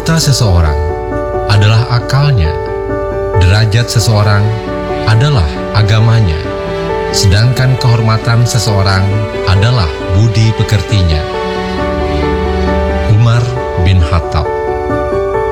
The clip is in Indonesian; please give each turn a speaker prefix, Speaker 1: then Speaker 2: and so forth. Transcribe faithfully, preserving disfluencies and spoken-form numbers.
Speaker 1: Mahkota seseorang adalah akalnya, derajat seseorang adalah agamanya, sedangkan kehormatan seseorang adalah budi pekertinya.